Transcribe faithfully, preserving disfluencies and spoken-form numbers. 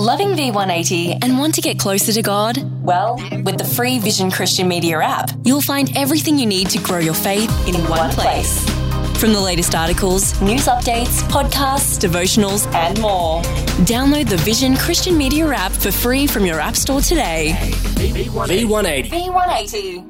Loving V one eighty and want to get closer to God? Well, with the free Vision Christian Media app, you'll find everything you need to grow your faith in, in one place. From the latest articles, news updates, podcasts, devotionals, and more. Download the Vision Christian Media app for free from your app store today. V one eighty. V one eighty.